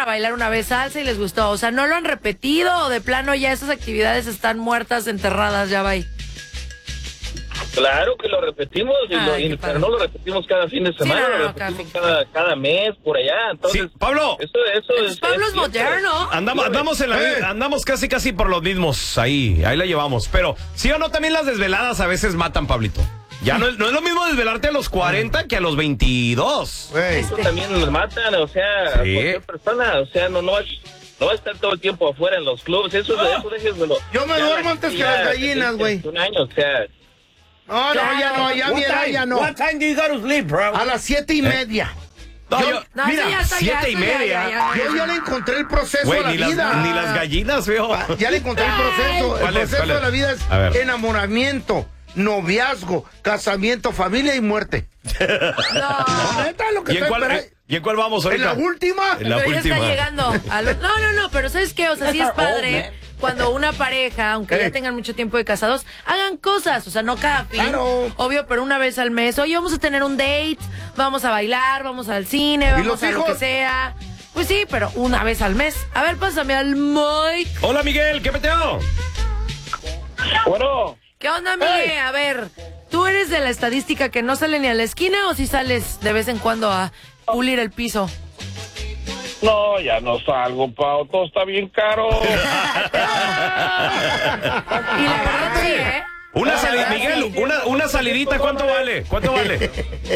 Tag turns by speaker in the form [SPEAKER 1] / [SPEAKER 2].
[SPEAKER 1] bailar una vez salsa y les gustó. O sea, ¿no lo han repetido o de plano ya esas actividades están muertas, enterradas, ya va ahí?
[SPEAKER 2] Claro que lo repetimos, pero no lo repetimos cada fin de semana,
[SPEAKER 1] Sí, no,
[SPEAKER 2] lo repetimos cada mes por allá. Entonces,
[SPEAKER 3] sí, Pablo.
[SPEAKER 2] Eso es.
[SPEAKER 1] Pablo es moderno.
[SPEAKER 3] Andamos casi por los mismos. Ahí la llevamos. Pero, ¿sí o no? También las desveladas a veces matan, Pablito. Ya no es lo mismo desvelarte a los 40 que a los 22.
[SPEAKER 2] Eso también nos matan, o sea, cualquier persona, o sea, no va a estar todo el tiempo afuera en los clubes, eso déjeselo.
[SPEAKER 4] Yo me duermo antes que las gallinas, güey.
[SPEAKER 2] Un año, o sea.
[SPEAKER 4] No, ya no.
[SPEAKER 5] What time do you go to sleep, bro?
[SPEAKER 4] A las 7:30.
[SPEAKER 1] Mira,
[SPEAKER 3] 7:30.
[SPEAKER 4] Yo ya le encontré el proceso
[SPEAKER 3] Güey,
[SPEAKER 4] a la vida.
[SPEAKER 3] Ni las gallinas, veo.
[SPEAKER 4] Ya le encontré el proceso. El proceso de la vida es enamoramiento, noviazgo, casamiento, familia y muerte.
[SPEAKER 1] No.
[SPEAKER 4] Neta, lo que
[SPEAKER 3] ¿Y en cuál vamos ahorita?
[SPEAKER 4] ¿En la última?
[SPEAKER 1] Pero ya está llegando. No, pero ¿sabes qué? O sea, sí es padre cuando una pareja, aunque ya tengan mucho tiempo de casados, hagan cosas. O sea, no cada fin.
[SPEAKER 4] Claro.
[SPEAKER 1] Obvio, pero una vez al mes. Oye, vamos a tener un date, vamos a bailar, vamos al cine, vamos a lo que sea. Pues sí, pero una vez al mes. A ver, pásame al Mike.
[SPEAKER 3] Hola, Miguel, ¿qué peteo?
[SPEAKER 2] Bueno.
[SPEAKER 1] ¿Qué onda, Miguel? A ver, ¿tú eres de la estadística que no sale ni a la esquina o si sales de vez en cuando a pulir el piso?
[SPEAKER 2] No, ya no salgo, Pau, todo está bien caro.
[SPEAKER 1] Y la verdad sí, ¿eh?
[SPEAKER 3] Miguel, una salidita, ¿cuánto vale?